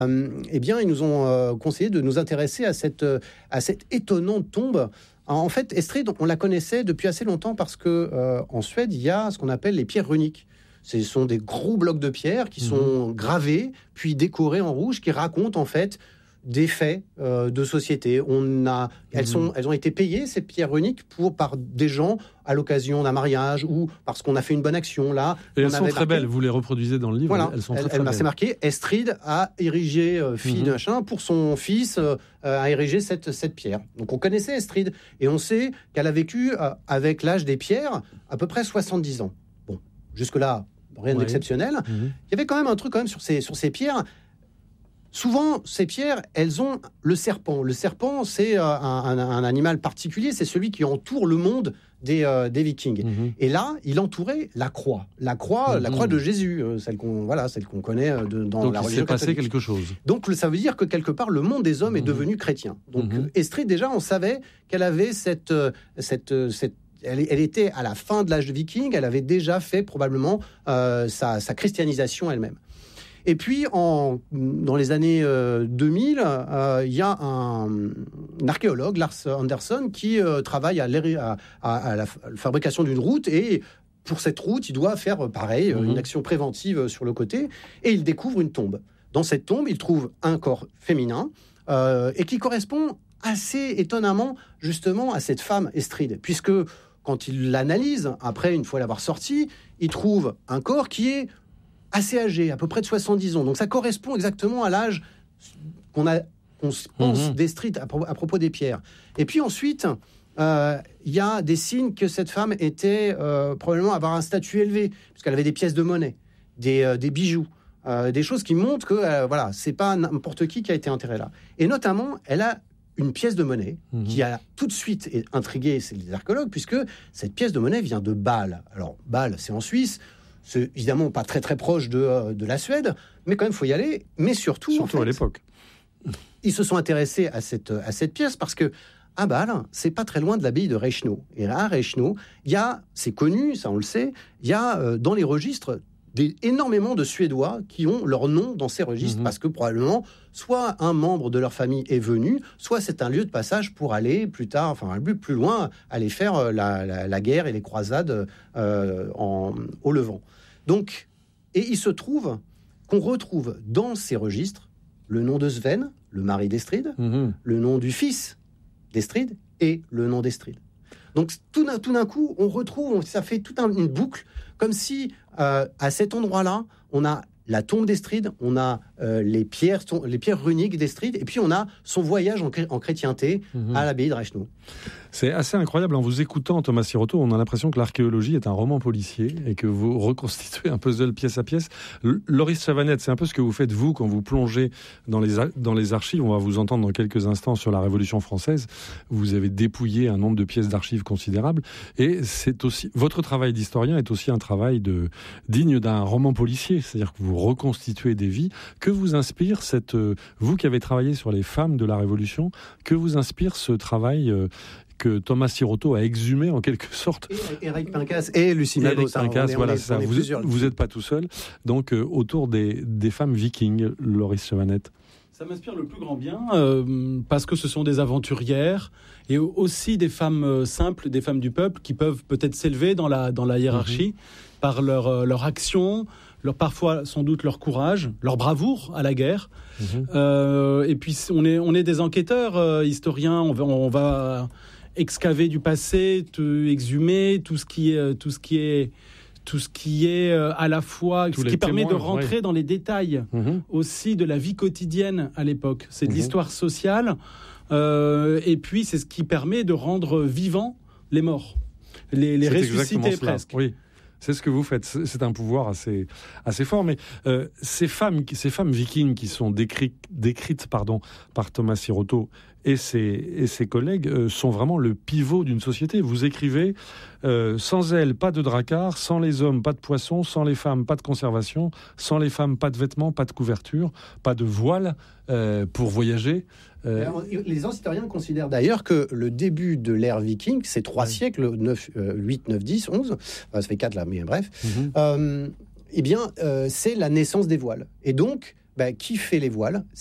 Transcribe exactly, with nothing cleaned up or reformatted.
Euh, eh bien, ils nous ont euh, conseillé de nous intéresser à cette, euh, à cette étonnante tombe. En fait, Estrid, on la connaissait depuis assez longtemps parce que euh, en Suède, il y a ce qu'on appelle les pierres runiques. Ce sont des gros blocs de pierre qui mmh. sont gravés, puis décorés en rouge, qui racontent en fait des faits euh, de société. On a, elles, sont, elles ont été payées, ces pierres runiques, pour, par des gens à l'occasion d'un mariage ou parce qu'on a fait une bonne action. Là, et elles on sont très marqué, belles, vous les reproduisez dans le livre. Voilà, elles sont elle, très, très elle, belles. C'est marqué, Estrid a érigé, euh, fille mm-hmm. de machin, pour son fils, euh, a érigé cette, cette pierre. Donc on connaissait Estrid, et on sait qu'elle a vécu, euh, avec l'âge des pierres, à peu près soixante-dix ans. Bon, jusque-là, rien ouais. d'exceptionnel. Mm-hmm. Il y avait quand même un truc quand même sur ces, sur ces pierres. Souvent, ces pierres, elles ont le serpent. Le serpent, c'est euh, un, un, un animal particulier, c'est celui qui entoure le monde des, euh, des Vikings. Mmh. Et là, il entourait la croix. La croix, mmh. la croix de Jésus, euh, celle qu'on, voilà, celle qu'on connaît euh, de, dans Donc, la religion catholique. Donc, il s'est passé quelque chose. Donc, ça veut dire que quelque part, le monde des hommes mmh. est devenu chrétien. Donc, mmh. Estrid, déjà, on savait qu'elle avait cette... Euh, cette, euh, cette Elle, elle était à la fin de l'âge de Viking, elle avait déjà fait probablement euh, sa, sa christianisation elle-même. Et puis, en, dans les années euh, deux mille, il euh, y a un, un archéologue, Lars Andersson, qui euh, travaille à, à, à la fabrication d'une route. Et pour cette route, il doit faire pareil, mmh. une action préventive sur le côté. Et il découvre une tombe. Dans cette tombe, il trouve un corps féminin euh, et qui correspond assez étonnamment, justement, à cette femme Estrid. Puisque, quand il l'analyse, après, une fois l'avoir sorti, il trouve un corps qui est assez âgé, à peu près de soixante-dix ans. Donc ça correspond exactement à l'âge qu'on, a, qu'on pense mmh. d'Estrid à, pro- à propos des pierres. Et puis ensuite, il euh, y a des signes que cette femme était euh, probablement avoir un statut élevé, puisqu'elle avait des pièces de monnaie, des, euh, des bijoux, euh, des choses qui montrent que euh, voilà, c'est pas n'importe qui qui a été enterré là. Et notamment, elle a une pièce de monnaie mmh. qui a tout de suite intrigué les archéologues, puisque cette pièce de monnaie vient de Bâle. Alors, Bâle, c'est en Suisse. C'est évidemment pas très très proche de, de la Suède, mais quand même, il faut y aller. Mais surtout, surtout en fait, à l'époque. Ils se sont intéressés à cette, à cette pièce parce que à Bâle, c'est pas très loin de l'abbaye de Reichenau. Et à Reichenau, il y a, c'est connu, ça on le sait, il y a euh, dans les registres des, énormément de Suédois qui ont leur nom dans ces registres, mmh. parce que probablement, soit un membre de leur famille est venu, soit c'est un lieu de passage pour aller plus tard, enfin plus, plus loin, aller faire la, la, la guerre et les croisades euh, en, au Levant. Donc, et il se trouve qu'on retrouve dans ces registres le nom de Sven, le mari d'Estrid, mmh. le nom du fils d'Estrid et le nom d'Estrid. Donc tout d'un, tout d'un coup, on retrouve, ça fait toute un, une boucle, comme si euh, à cet endroit-là, on a la tombe d'Estrid, on a euh, les, pierres, les pierres runiques d'Estrid, et puis on a son voyage en, en chrétienté mmh. à l'abbaye de Reichenau. C'est assez incroyable, en vous écoutant, Thomas Sirotto, on a l'impression que l'archéologie est un roman policier et que vous reconstituez un puzzle pièce à pièce. L- Loris Chavanette, c'est un peu ce que vous faites, vous, quand vous plongez dans les, a- dans les archives. On va vous entendre dans quelques instants sur la Révolution française. Vous avez dépouillé un nombre de pièces d'archives considérables. Et c'est aussi, votre travail d'historien est aussi un travail de, digne d'un roman policier. C'est-à-dire que vous reconstituez des vies. Que vous inspire cette, euh, vous qui avez travaillé sur les femmes de la Révolution, que vous inspire ce travail euh, que Thomas Sirotto a exhumé en quelque sorte. Et Éric Pincas et Lucie Malot. Éric Pincas, voilà, ça. Vous n'êtes pas tout seul. Donc, euh, autour des, des femmes vikings, Loris Chavanette. Ça m'inspire le plus grand bien, euh, parce que ce sont des aventurières et aussi des femmes euh, simples, des femmes du peuple qui peuvent peut-être s'élever dans la, dans la hiérarchie mmh. par leur, euh, leur action, leur, parfois sans doute leur courage, leur bravoure à la guerre. Mmh. Euh, et puis on est, on est des enquêteurs, euh, historiens, on va... On va excaver du passé, te exhumer tout ce qui est tout ce qui est tout ce qui est à la fois Tous ce qui permet témoins, de rentrer ouais. dans les détails mmh. aussi de la vie quotidienne à l'époque. C'est de mmh. l'histoire sociale euh, et puis c'est ce qui permet de rendre vivants les morts, les, les ressusciter presque. Oui. C'est ce que vous faites. C'est un pouvoir assez, assez fort. Mais euh, ces femmes, ces femmes vikings qui sont décrites, décrites pardon, par Thomas Sirotto et ses, et ses collègues euh, sont vraiment le pivot d'une société. Vous écrivez euh, « Sans elles, pas de dracard. Sans les hommes, pas de poissons. Sans les femmes, pas de conservation. Sans les femmes, pas de vêtements, pas de couverture. Pas de voile euh, pour voyager. Euh... » Les historiens considèrent d'ailleurs que le début de l'ère viking, c'est trois ouais. siècles, neuf, euh, huit, neuf, dix, onze, enfin, ça fait quatre là, mais bref, mm-hmm. euh, eh bien, euh, c'est la naissance des voiles. Et donc, bah, qui fait les voiles ?